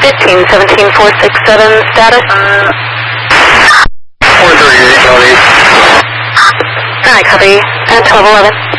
1517467 status. 438, Cody. Alright, copy. At 1211.